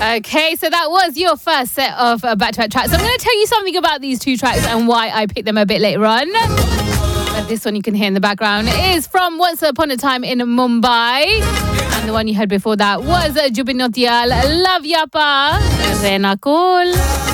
Okay, so that was your first set of back-to-back tracks. I'm going to tell you something about these two tracks and why I picked them a bit later on. But this one you can hear in the background is from Once Upon a Time in Mumbai. And the one you heard before that was Jubin Nautiyal, Love Yapa, Rena Kool.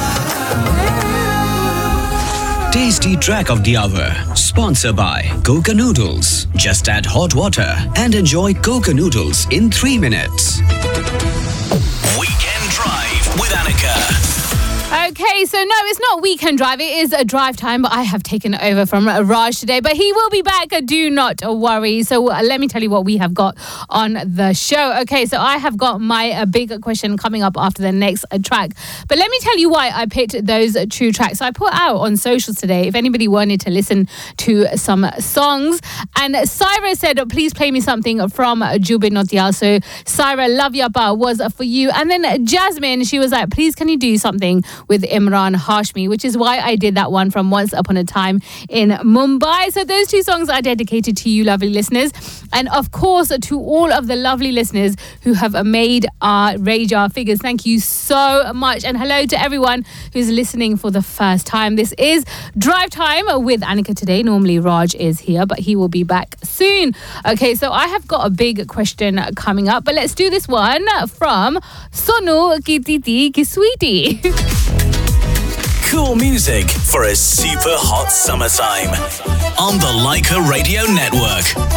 Tasty track of the hour. Sponsored by Coca Noodles. Just add hot water and enjoy Coca Noodles in 3 minutes. Weekend Drive with Annika. Okay, so no, it's not weekend drive. It is a drive time, but I have taken over from Raj today. But he will be back. Do not worry. So let me tell you what we have got on the show. Okay, so I have got my big question coming up after the next track. But let me tell you why I picked those two tracks. So I put out on socials today if anybody wanted to listen to some songs. And Syra said, please play me something from Jubin Nautiyal. So Syra, Love Yapa was for you. And then Jasmine, she was like, please can you do something with Imran Hashmi, which is why I did that one from Once Upon a Time in Mumbai. So those two songs are dedicated to you lovely listeners, and of course to all of the lovely listeners who have made our radar figures. Thank you so much, and hello to everyone who's listening for the first time. This is Drive Time with Annika today. Normally Raj is here, but he will be back soon. Okay, so I have got a big question coming up, but let's do this one from Sonu Ki Titi Ki Sweetie. Cool music for a super hot summertime on the Leica Radio Network.